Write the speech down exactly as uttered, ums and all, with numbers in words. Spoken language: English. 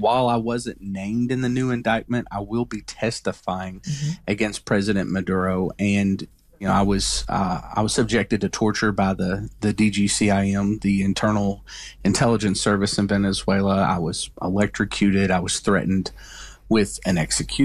while I wasn't named in the new indictment, I will be testifying Mm-hmm. against President Maduro. And you know, I was uh, I was subjected to torture by the the D G C I M, the Internal Intelligence Service in Venezuela. I was electrocuted. I was threatened with an execution.